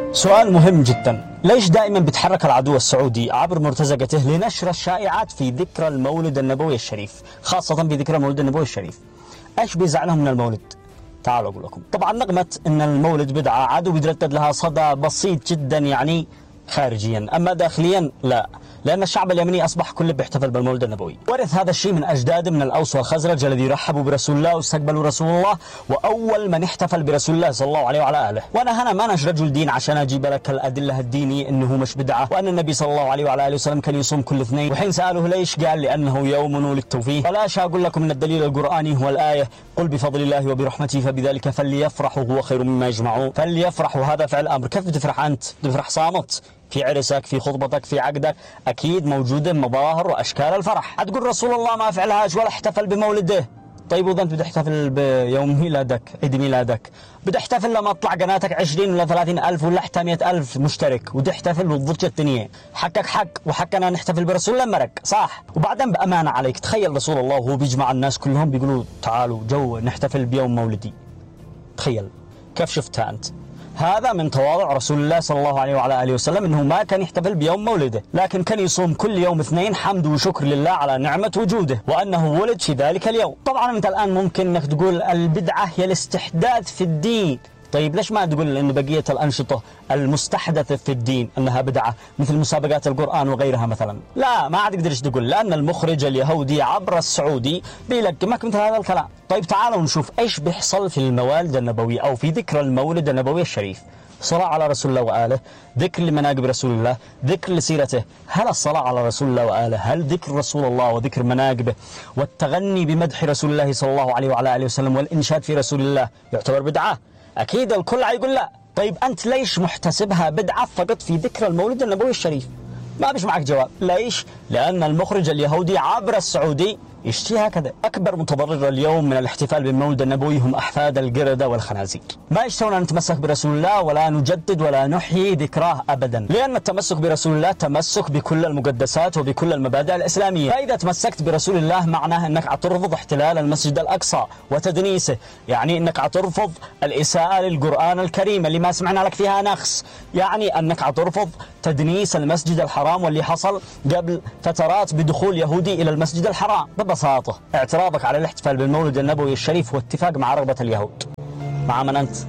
سؤال مهم جدا، ليش دائما بيتحرك العدو السعودي عبر مرتزقته لنشر الشائعات في ذكرى المولد النبوي الشريف، خاصة في ذكرى المولد النبوي الشريف؟ ايش بيزعلهم من المولد؟ تعالوا اقول لكم. طبعا نغمة ان المولد بدعة عدو بيتردد لها صدى بسيط جدا يعني خارجيا، اما داخليا لا، لأن الشعب اليمني أصبح كله بيحتفل بالمولد النبوي. ورث هذا الشيء من أجداده من الأوس والخزرج الذي رحبوا برسول الله واستقبلوا رسول الله، وأول من احتفل برسول الله صلى الله عليه وعلى آله. وأنا هنا ما رجل دين عشان أجيب لك الأدلة الدينية إنه مش بدعة، وأن النبي صلى الله عليه وعلى آله وسلم كان يصوم كل اثنين، وحين سألوه ليش قال لأنه يوم ولدت فيه. فلاش أقول لكم من الدليل القرآني هو الآية قل بفضل الله وبرحمته فبذلك فليفرحوا هو خير مما يجمعون. فليفرحوا هذا فعل أمر. كيف بتفرح أنت؟ بتفرح صامت في عرسك، في خطبتك، في عقدك، أكيد موجودة مظاهر وأشكال الفرح. هتقول رسول الله ما فعلهاش ولا احتفل بمولده. طيب وإذا أنت بدك تحتفل بيوم ميلادك، عيد ميلادك، بدك تحتفل لما تطلع قناتك 20 ولا 30 ألف ولا حتى 100 ألف مشترك وتحتفل وتضج الدنيا. حقك حق، وحقنا نحتفل برسول الله مرق، صح؟ وبعدين بأمانة عليك، تخيل رسول الله وهو بيجمع الناس كلهم بيقولوا تعالوا جو نحتفل بيوم مولدي. تخيل كيف شفتها أنت؟ هذا من تواضع رسول الله صلى الله عليه وعلى آله وسلم، أنه ما كان يحتفل بيوم مولده، لكن كان يصوم كل يوم اثنين حمد وشكر لله على نعمة وجوده وأنه ولد في ذلك اليوم. طبعا أنت الآن ممكن أنك تقول البدعة هي الاستحداث في الدين. طيب ليش ما تقول أن بقية الأنشطة المستحدثة في الدين أنها بدعة، مثل مسابقات القرآن وغيرها مثلا؟ لا، ما عاد تقدرش تقول، لأن المخرج اليهودي عبر السعودي بيلقمك مثل هذا الكلام. طيب تعالوا نشوف إيش بيحصل في الموالد النبوي أو في ذكرى المولد النبوي الشريف. صلاة على رسول الله وآله، ذكر لمناقب رسول الله، ذكر لسيرته. هل الصلاة على رسول الله وآله، هل ذكر رسول الله وذكر مناقبه والتغني بمدح رسول الله صلى الله عليه وعلى آله وسلم والإنشاد في رسول الله يعتبر بدعة؟ أكيد الكل هيقول لا. طيب أنت ليش محتسبها بدعة فقط في ذكرى المولد النبوي الشريف؟ ما بيش معك جواب. ليش؟ لأن المخرج اليهودي عبر السعودي يشتي هكذا. أكبر متضرر اليوم من الاحتفال بالمولد النبوي هم أحفاد القردة والخنازير. ما يشتون أن نتمسك برسول الله ولا نجدد ولا نحيي ذكراه أبدا، لأن التمسك برسول الله تمسك بكل المقدسات وبكل المبادئ الإسلامية. فإذا تمسكت برسول الله معناه أنك عترفض احتلال المسجد الأقصى وتدنيسه، يعني أنك عترفض الإساءة للقرآن الكريم اللي ما سمعنا لك فيها نخس، يعني أنك عترفض تدنيس المسجد الحرام واللي حصل قبل فترات بدخول يهودي إلى المسجد الحرام. ببساطة اعتراضك على الاحتفال بالمولد النبوي الشريف هو اتفاق مع رغبة اليهود. مع من أنت؟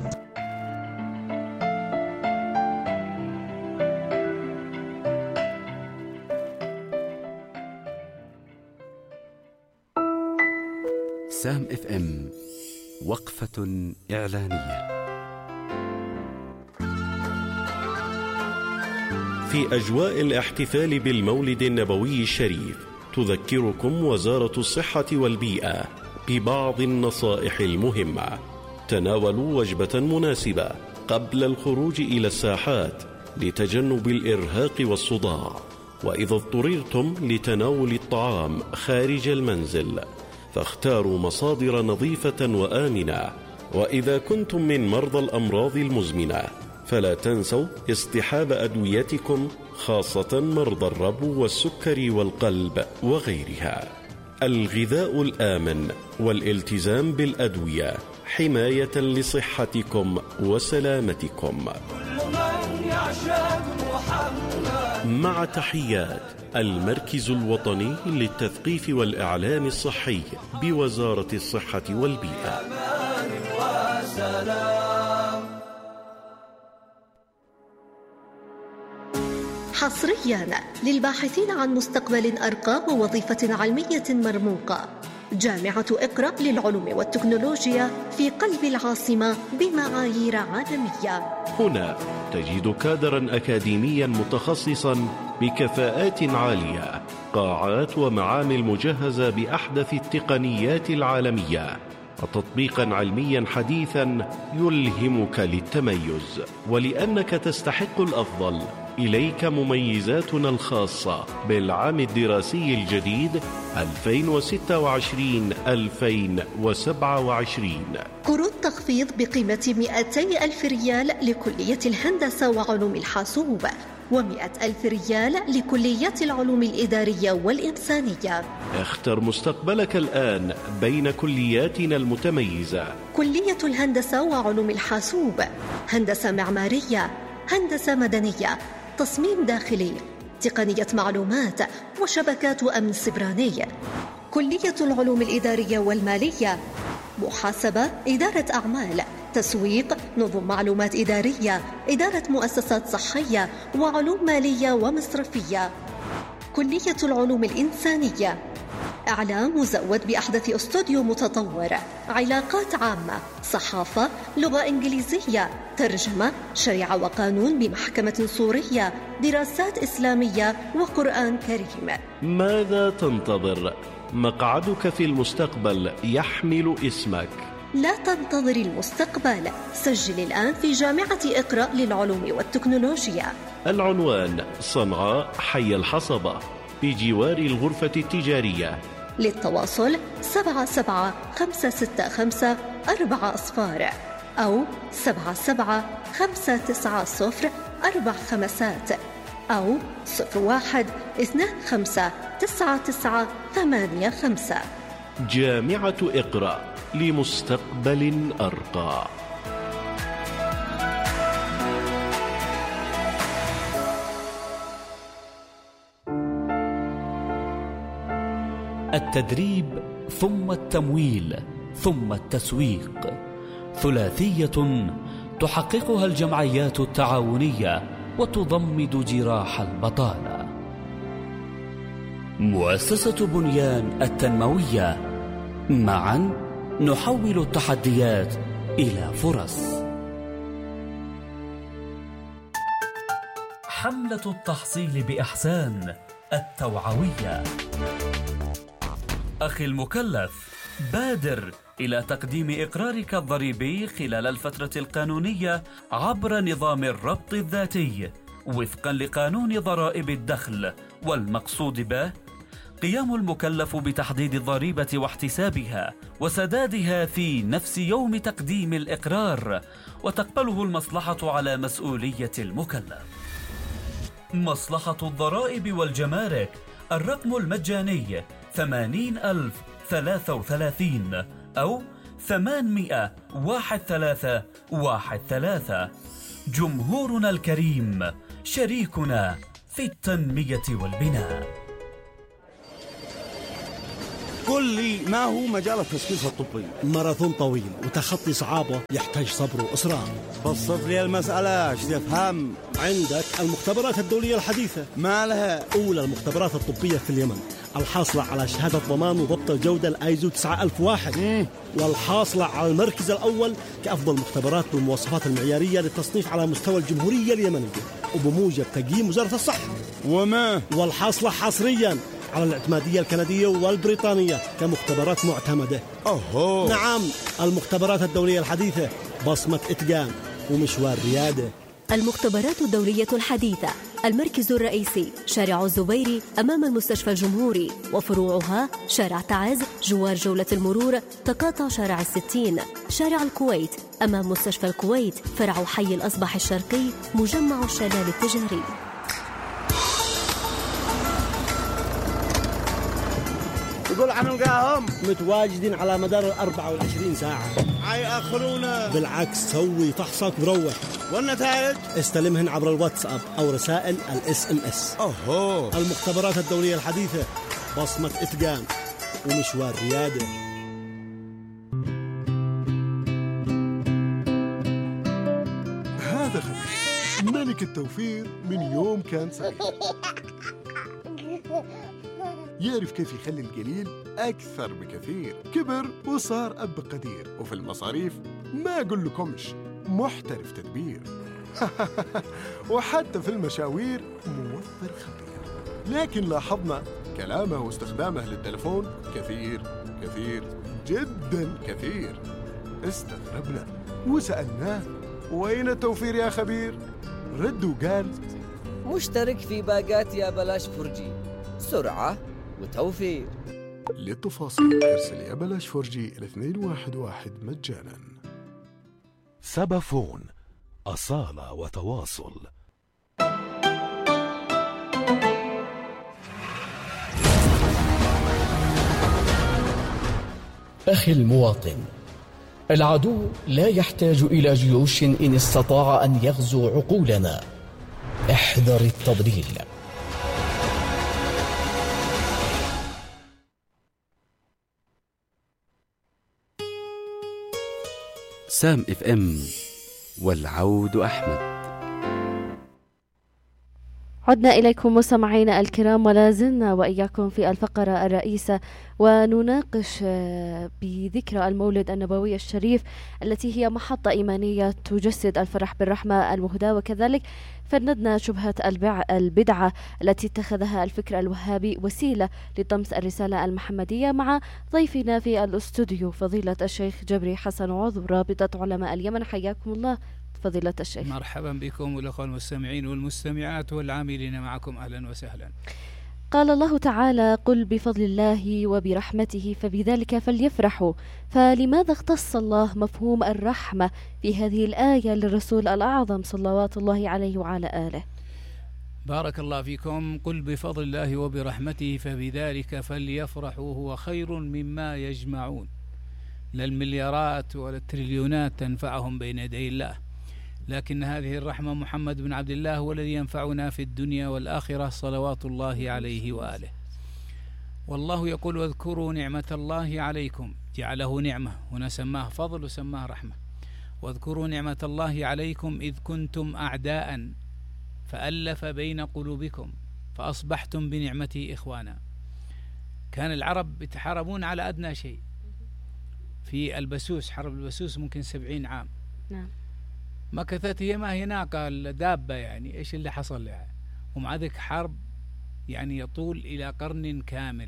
سام اف ام، وقفة إعلانية. في أجواء الاحتفال بالمولد النبوي الشريف، تذكركم وزارة الصحة والبيئة ببعض النصائح المهمة. تناولوا وجبة مناسبة قبل الخروج إلى الساحات لتجنب الإرهاق والصداع، وإذا اضطررتم لتناول الطعام خارج المنزل فاختاروا مصادر نظيفة وآمنة. وإذا كنتم من مرضى الأمراض المزمنة فلا تنسوا اصطحاب أدويتكم، خاصة مرضى الربو والسكر والقلب وغيرها. الغذاء الآمن والالتزام بالأدوية حماية لصحتكم وسلامتكم. مع تحيات المركز الوطني للتثقيف والإعلام الصحي بوزارة الصحة والبيئة. حصريا للباحثين عن مستقبل أرقى ووظيفة علمية مرموقة، جامعة إقرأ للعلوم والتكنولوجيا في قلب العاصمة بمعايير عالمية. هنا تجد كادرا أكاديميا متخصصا بكفاءات عالية، قاعات ومعامل مجهزة بأحدث التقنيات العالمية، وتطبيقا علميا حديثا يلهمك للتميز. ولأنك تستحق الأفضل، إليك مميزاتنا الخاصة بالعام الدراسي الجديد 2026-2027. كروت تخفيض بقيمة 200,000 ريال لكلية الهندسة وعلوم الحاسوب، و100,000 ريال لكلية العلوم الإدارية والإنسانية. اختر مستقبلك الآن بين كلياتنا المتميزة: كلية الهندسة وعلوم الحاسوب، هندسة معمارية، هندسة مدنية، تصميم داخلي، تقنية معلومات وشبكات وأمن سيبراني. كلية العلوم الإدارية والمالية، محاسبة، إدارة أعمال، تسويق، نظم معلومات إدارية، إدارة مؤسسات صحية، وعلوم مالية ومصرفية. كلية العلوم الإنسانية، إعلام مزود بأحدث استوديو متطور، علاقات عامة، صحافة، لغة إنجليزية، ترجمة، شريعة وقانون بمحكمة سورية، دراسات إسلامية وقرآن كريم. ماذا تنتظر؟ مقعدك في المستقبل يحمل اسمك. لا تنتظر المستقبل، سجل الآن في جامعة اقرأ للعلوم والتكنولوجيا. العنوان: صنعاء، حي الحصبة، بجوار الغرفة التجارية. للتواصل 77-565-4 أو 77-590-4 أو 01-25-99-85. جامعة اقرأ لمستقبل أرقى. التدريب ثم التمويل ثم التسويق، ثلاثية تحققها الجمعيات التعاونية وتضمد جراح البطالة. مؤسسة بنيان التنموية، معا نحول التحديات إلى فرص. حملة التحصيل بإحسان التوعوية. أخي المكلف، بادر إلى تقديم إقرارك الضريبي خلال الفترة القانونية عبر نظام الربط الذاتي وفقا لقانون ضرائب الدخل، والمقصود به قيام المكلف بتحديد الضريبة واحتسابها وسدادها في نفس يوم تقديم الإقرار، وتقبله المصلحة على مسؤولية المكلف. مصلحة الضرائب والجمارك، الرقم المجاني 80,033 أو 800-1313. جمهورنا الكريم شريكنا في التنمية والبناء. قل لي، ما هو مجال التشخيص الطبي؟ ماراثون طويل وتخطي صعابه يحتاج صبر وإصرار. بسط لي المسألة، ايش تفهم؟ عندك المختبرات الدولية الحديثة، ما لها؟ أولى المختبرات الطبية في اليمن، الحاصلة على شهادة ضمان وضبط الجودة الآيزو 9001، والحاصلة على المركز الأول كأفضل مختبرات بالمواصفات المعيارية للتصنيف على مستوى الجمهورية اليمنية وبموجب تقييم وزارة الصحة. والحاصلة حصرياً على الاعتمادية الكندية والبريطانية كمختبرات معتمدة. نعم، المختبرات الدولية الحديثة، بصمة إتقان ومشوار ريادة. المختبرات الدولية الحديثة، المركز الرئيسي شارع الزبيري أمام المستشفى الجمهوري، وفروعها شارع تعز جوار جولة المرور، تقاطع شارع 60، شارع الكويت أمام مستشفى الكويت، فرع حي الأصبح الشرقي، مجمع الشلال التجاري. يقول حنلقاهم متواجدين على مدار 24 ساعة. حيأخرونا. بالعكس، سوي فحصك وروح. والنتائج استلمهن عبر الواتساب أو رسائل SMS. المختبرات الدولية الحديثة، بصمة إتقان ومشوار ريادة. هذا خبير ملك التوفير من يوم كان صغير، يعرف كيف يخلي القليل أكثر بكثير. كبر وصار أب قدير، وفي المصاريف ما أقول لكمش محترف تدبير. وحتى في المشاوير موفر خبير. لكن لاحظنا كلامه واستخدامه للتلفون كثير كثير جدا كثير. استغربنا وسألناه وين التوفير يا خبير؟ رد وقال مشترك في باقات يا بلاش فرجي، سرعة وتوفير. للتفاصيل ارسل يا بلاش فرجي إلى 211 مجانا. سبافون، أصالة وتواصل. أخي المواطن، العدو لا يحتاج إلى جيوش إن استطاع أن يغزو عقولنا. احذر التضليل. سام اف ام والعود أحمد. عدنا إليكم مستمعينا الكرام، ولا زلنا وإياكم في الفقرة الرئيسة ونناقش بذكرى المولد النبوي الشريف التي هي محطة إيمانية تجسد الفرح بالرحمة المهداة، وكذلك فندنا شبهة البدعة التي اتخذها الفكر الوهابي وسيلة لطمس الرسالة المحمدية. مع ضيفنا في الاستوديو فضيلة الشيخ جبري حسن عضو رابطة علماء اليمن. حياكم الله فضيلة الشيخ. مرحبا بكم والأخوة المستمعين والمستمعات والعاملين معكم، أهلا وسهلا. قال الله تعالى: قل بفضل الله وبرحمته فبذلك فليفرحوا. فلماذا اختص الله مفهوم الرحمة في هذه الآية للرسول الأعظم صلوات الله عليه وعلى آله؟ بارك الله فيكم. قل بفضل الله وبرحمته فبذلك فليفرحوا هو خير مما يجمعون. لا المليارات ولا التريليونات تنفعهم بين يدي الله، لكن هذه الرحمة محمد بن عبد الله هو الذي ينفعنا في الدنيا والآخرة صلوات الله عليه وآله. والله يقول: واذكروا نعمة الله عليكم. جعله نعمة، هنا سماه فضل وسماه رحمة. واذكروا نعمة الله عليكم إذ كنتم أعداء فألف بين قلوبكم فأصبحتم بنعمته إخوانا. كان العرب يتحاربون على أدنى شيء. في البسوس، حرب البسوس ممكن 70 عام. نعم. مكثت هي ما هي ناقة الدابة، يعني إيش اللي حصل لها؟ ومع ذلك حرب يعني يطول إلى قرن كامل.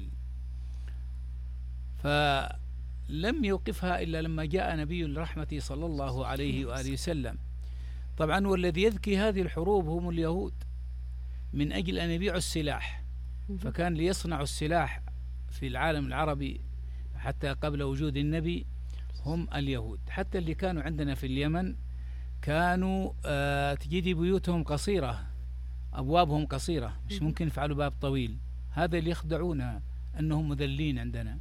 فلم يوقفها إلا لما جاء نبي الرحمة صلى الله عليه وآله وسلم. طبعا والذي يذكي هذه الحروب هم اليهود من أجل أن يبيعوا السلاح. فكان ليصنعوا السلاح في العالم العربي حتى قبل وجود النبي هم اليهود. حتى اللي كانوا عندنا في اليمن كانوا تجدي بيوتهم قصيرة، أبوابهم قصيرة، مش ممكن يفعلوا باب طويل. هذا اللي يخدعونا أنهم مذلين عندنا.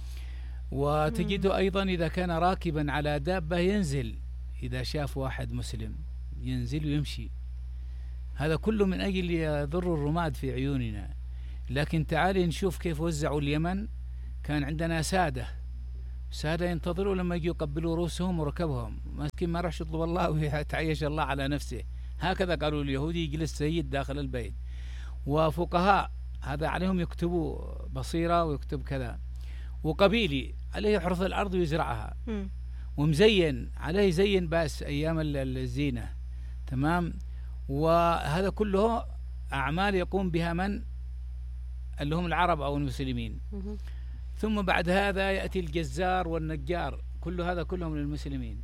وتجدوا أيضا إذا كان راكبا على دابة ينزل، إذا شاف واحد مسلم ينزل ويمشي. هذا كله من أجل يضر الرماد في عيوننا. لكن تعالي نشوف كيف وزعوا اليمن. كان عندنا سادة ينتظروا لما يجوا يقبلوا رؤوسهم وركبهم، مسكين ما راح يطلب الله ويتعيش الله على نفسه. هكذا قالوا اليهودي: يجلس سيد داخل البيت. وفقهاء هذا عليهم يكتبوا بصيرة ويكتب كذا. وقبيلي عليه حرث الأرض ويزرعها. ومزين عليه زين باس أيام الزينة. تمام. وهذا كله أعمال يقوم بها من؟ اللي هم العرب أو المسلمين. ثم بعد هذا يأتي الجزار والنجار، كل هذا كله من المسلمين.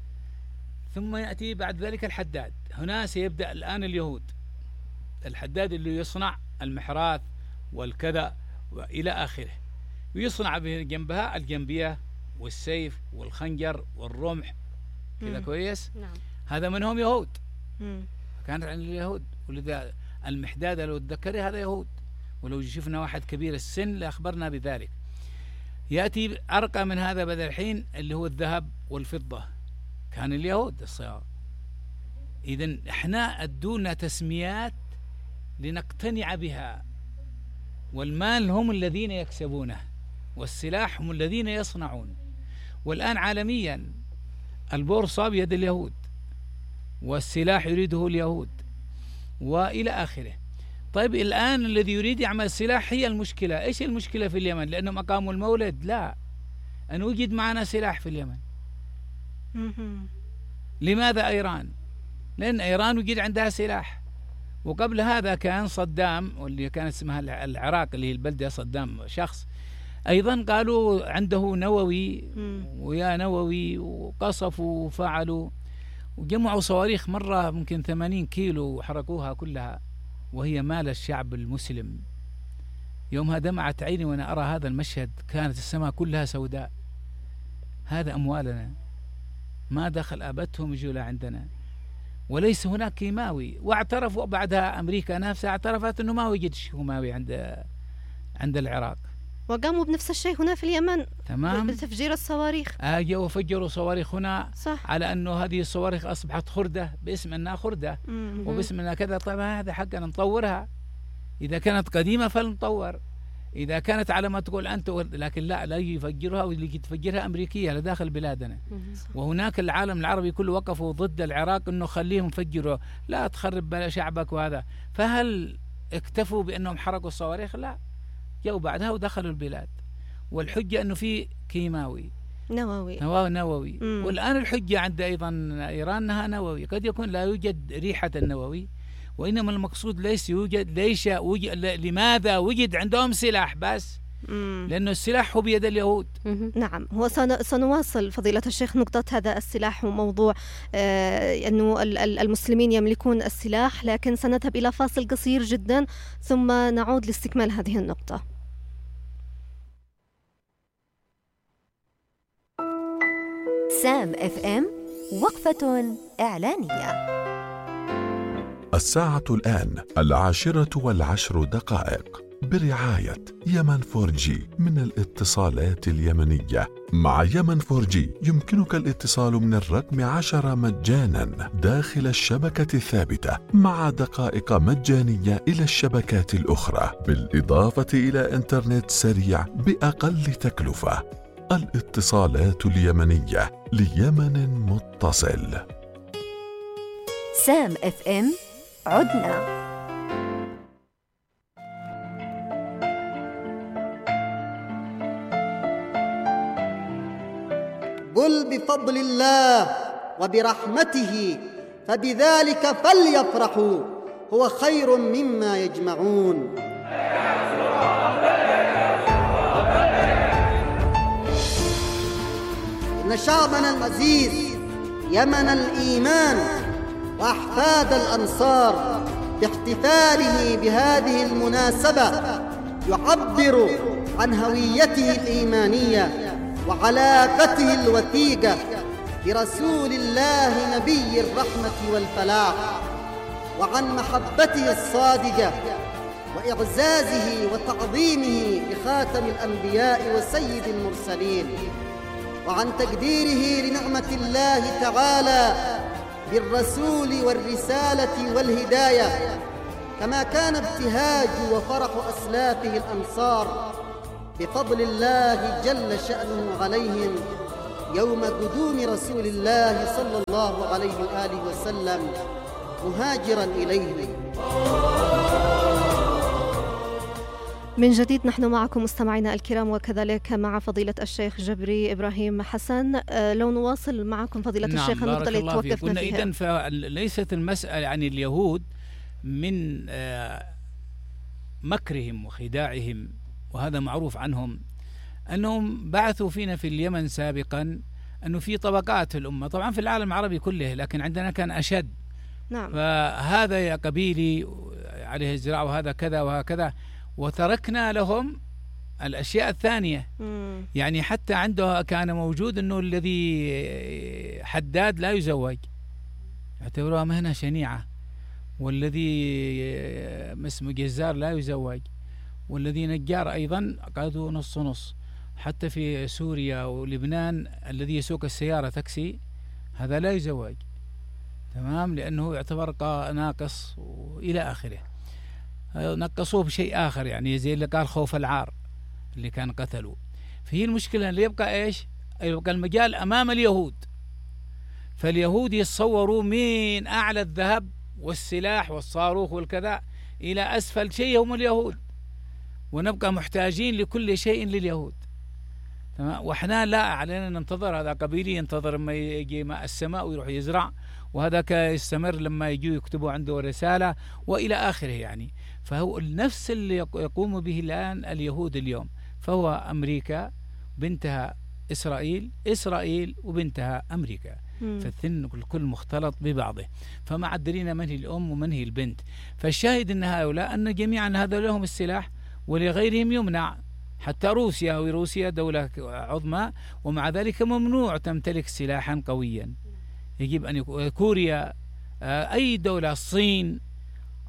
ثم يأتي بعد ذلك الحداد. هنا سيبدأ الآن اليهود. الحداد اللي يصنع المحراث والكذا وإلى آخره، ويصنع جنبها الجنبية والسيف والخنجر والرمح كذا. كويس. نعم. هذا منهم يهود. كانت عند اليهود. ولذا المحداد لو تذكري هذا يهود، ولو شفنا واحد كبير السن لأخبرنا بذلك. يأتي أرقى من هذا بدل الحين اللي هو الذهب والفضة، كان اليهود الصغار. إذن احنا أدونا تسميات لنقتنع بها. والمال هم الذين يكسبونه، والسلاح هم الذين يصنعون. والآن عالميا البورصة بيد اليهود، والسلاح يريده اليهود، وإلى آخره. طيب الآن الذي يريد يعمل سلاح هي المشكلة. إيش المشكلة في اليمن؟ لأنهم أقاموا المولد؟ لا، أن وجد معنا سلاح في اليمن. لماذا إيران؟ لأن إيران وجد عندها سلاح. وقبل هذا كان صدام، واللي كانت اسمها العراق اللي هي البلدة صدام شخص، أيضا قالوا عنده نووي ويا نووي، وقصفوا وفعلوا وجمعوا صواريخ مرة ممكن 80 كيلو وحرقوها كلها، وهي مال الشعب المسلم. يومها دمعت عيني وأنا أرى هذا المشهد، كانت السماء كلها سوداء. هذا أموالنا، ما دخل أبتهم يجوا عندنا، وليس هناك كيماوي. واعترفوا بعدها أمريكا نفسها اعترفت أنه ما وجد كيماوي عند العراق. وقاموا بنفس الشيء هنا في اليمن تمام بتفجير الصواريخ. اجوا وفجروا صواريخ هنا صح. على انه هذه الصواريخ اصبحت خردة باسم انها خردة وباسم انها كذا. طبعا هذا حقنا نطورها، اذا كانت قديمة فلنطور، إذا كانت على ما تقول أنت، لكن لا يفجرها، واللي تفجرها أمريكية لداخل بلادنا. وهناك العالم العربي كله وقفوا ضد العراق أنه خليهم يفجروا، لا تخرب شعبك وهذا. فهل اكتفوا بأنهم حرقوا الصواريخ؟ لا، جو بعدها ودخلوا البلاد، والحجة أنه في كيماوي نووي. والآن الحجة عند أيضا إيران أنها نووي. قد يكون لا يوجد ريحة النووي، وإنما المقصود ليس لماذا وجد عندهم سلاح بس؟ لأنه السلاح هو بيد اليهود. نعم، هو سنواصل فضيلة الشيخ نقطة هذا السلاح وموضوع أنه المسلمين يملكون السلاح، لكن سنذهب إلى فاصل قصير جدا ثم نعود لاستكمال هذه النقطة. سام FM وقفة إعلانية. الساعة الآن 10:10 برعاية يمن 4G من الاتصالات اليمنية. مع يمن 4G يمكنك الاتصال من الرقم 10 مجانا داخل الشبكة الثابتة، مع دقائق مجانية إلى الشبكات الأخرى، بالإضافة إلى إنترنت سريع بأقل تكلفة. الاتصالات اليمنية ليمن متصل. سام FM عدنا. قل بفضل الله وبرحمته فبذلك فليفرحوا هو خير مما يجمعون. إن شعبنا العزيز يمن الإيمان وأحفاد الأنصار باحتفاله بهذه المناسبة يعبر عن هويته الإيمانية وعلاقته الوثيقة برسول الله نبي الرحمة والفلاح، وعن محبته الصادقة وإعزازه وتعظيمه لخاتم الأنبياء وسيد المرسلين، وعن تقديره لنعمة الله تعالى بالرسول والرسالة والهداية، كما كان ابتهاج وفرح أسلافه الأنصار بفضل الله جل شأنه عليهم يوم قدوم رسول الله صلى الله عليه وآله وسلم مهاجرا إليهم. من جديد نحن معكم مستمعينا الكرام، وكذلك مع فضيلة الشيخ جبري إبراهيم حسن. لو نواصل معكم فضيلة الشيخ النقطة اللي توقفنا فيها. إذن فليست المسألة عن اليهود من مكرهم وخداعهم، وهذا معروف عنهم، أنهم بعثوا فينا في اليمن سابقا أنه في طبقات في الأمة، طبعا في العالم العربي كله، لكن عندنا كان أشد. نعم. فهذا يا قبيلي عليه الزراعة وهذا كذا وهكذا، وتركنا لهم الأشياء الثانية. يعني حتى عنده كان موجود أنه الذي حداد لا يزوج، يعتبروها مهنة شنيعة، والذي اسمه جزار لا يزوج، والذي نجار أيضا قادوا نص نص. حتى في سوريا ولبنان الذي يسوق السيارة تاكسي هذا لا يزوج، تمام، لأنه يعتبر ناقص وإلى آخره. نقصوه بشيء آخر، يعني زي اللي قال خوف العار اللي كان قتلوا. فهي المشكلة اللي يبقى إيش؟ يبقى المجال أمام اليهود، فاليهود يتصوروا من أعلى الذهب والسلاح والصاروخ والكذا إلى أسفل شيء هم اليهود، ونبقى محتاجين لكل شيء لليهود، تمام. وإحنا لا، علينا ننتظر. هذا قبيلي ينتظر لما يجي ماء السماء ويروح يزرع، وهذاك يستمر لما يجوا يكتبوا عنده رسالة وإلى آخره. يعني فهو نفس اللي يقوم به الآن اليهود اليوم، فهو أمريكا بنتها إسرائيل وبنتها أمريكا، فالثن الكل مختلط ببعضه، فما عدرين من هي الأم ومن هي البنت. فالشاهد أن هؤلاء أن جميعا هذا لهم السلاح ولغيرهم يمنع، حتى روسيا دولة عظمى ومع ذلك ممنوع تمتلك سلاحا قويا. يجب أن كوريا، أي دولة، الصين،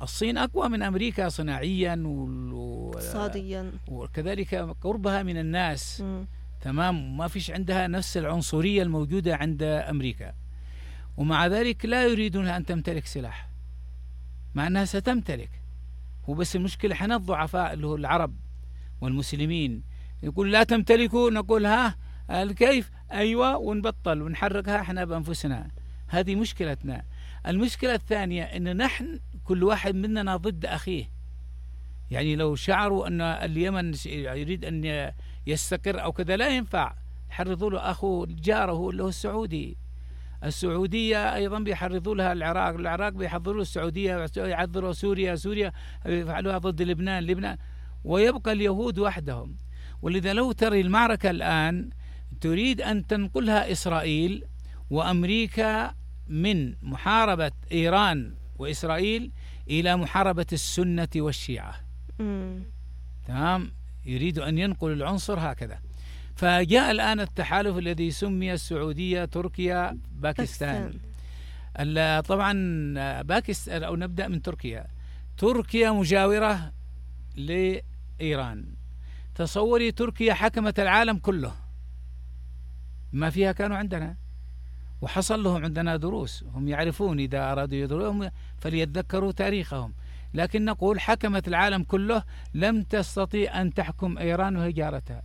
الصين أقوى من أمريكا صناعيا اقتصاديا، وكذلك قربها من الناس. تمام، ما فيش عندها نفس العنصرية الموجودة عند أمريكا، ومع ذلك لا يريدون أن تمتلك سلاح، مع أنها ستمتلك. هو بس المشكلة حنا الضعفاء اللي هو العرب والمسلمين يقول لا تمتلكوا، نقول ها كيف؟ أيوة، ونبطل ونحركها احنا بأنفسنا. هذه مشكلتنا. المشكلة الثانية أن نحن كل واحد مننا ضد أخيه. يعني لو شعروا أن اليمن يريد أن يستقر أو كذا لا ينفع، يحرضوا له أخوه جاره اللي هو السعودي. السعودية أيضا بيحرضوا لها العراق بيحضروا السعودية، يعذروا سوريا يفعلوها ضد لبنان، ويبقى اليهود وحدهم. ولذا لو ترى المعركة الآن تريد أن تنقلها إسرائيل وأمريكا من محاربة إيران وإسرائيل إلى محاربة السنة والشيعة. تمام، يريد أن ينقل العنصر هكذا. فجاء الآن التحالف الذي سمي السعودية تركيا باكستان. طبعا باكستان، أو نبدأ من تركيا مجاورة لإيران. تصوري تركيا حكمت العالم كله، ما فيها كانوا عندنا، وحصل لهم عندنا دروس، هم يعرفون إذا أرادوا يدرسهم فليتذكروا تاريخهم. لكن نقول حكمت العالم كله، لم تستطيع أن تحكم إيران وهي جارتها.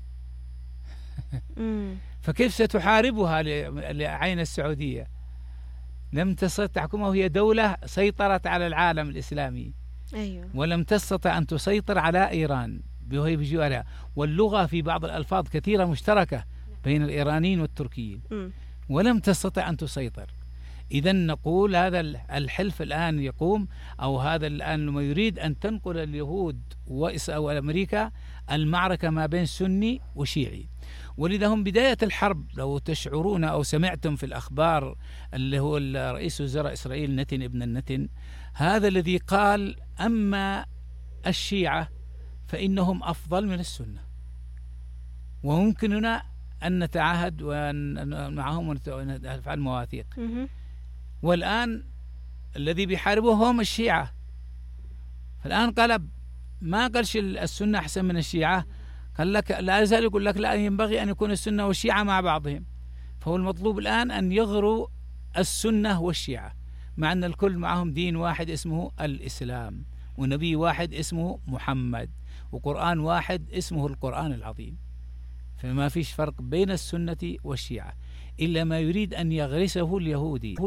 فكيف ستحاربها لعين السعودية؟ لم تستطع تحكمها وهي دولة سيطرت على العالم الإسلامي. أيوة. ولم تستطع أن تسيطر على إيران وهي بجوارها. واللغة في بعض الألفاظ كثيرة مشتركة بين الإيرانيين والتركيين، ولم تستطع أن تسيطر. إذا نقول هذا الحلف الآن يقوم، أو هذا الآن لما يريد أن تنقل اليهود وأمريكا المعركة ما بين سني وشيعي. ولذا هم بداية الحرب لو تشعرون أو سمعتم في الأخبار اللي هو رئيس وزراء إسرائيل نتن ابن النتن، هذا الذي قال أما الشيعة فإنهم أفضل من السنة، وممكننا أن نتعاهد معهم ونفعل مواثيق. والآن الذي بيحاربوهم الشيعة، فالآن قلب، ما قالش السنة أحسن من الشيعة، قال لك لا يزال يقول لك لا، ينبغي أن يكون السنة والشيعة مع بعضهم. فهو المطلوب الآن أن يغروا السنة والشيعة، مع أن الكل معهم دين واحد اسمه الإسلام، ونبي واحد اسمه محمد، وقرآن واحد اسمه القرآن العظيم. فما فيش فرق بين السنة والشيعة إلا ما يريد أن يغرسه اليهودي.